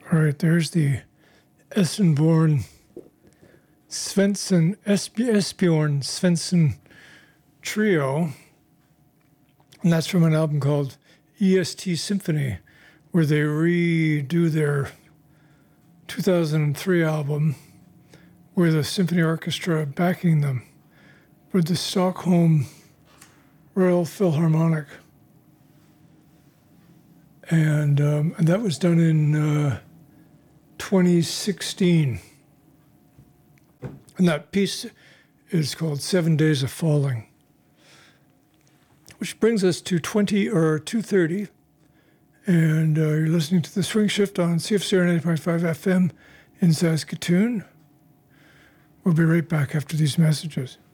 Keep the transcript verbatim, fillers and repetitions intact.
All right, there's the Essenborn Svensson, Esb- Esbjorn Svensson Trio. And that's from an album called E S T Symphony, where they redo their two thousand three album with a symphony orchestra backing them with the Stockholm Royal Philharmonic. And, um, and that was done in uh, twenty sixteen. And that piece is called Seven Days of Falling. Which brings us to twenty or two thirty. And uh, you're listening to The Swing Shift on C F C R ninety point five F M in Saskatoon. We'll be right back after these messages.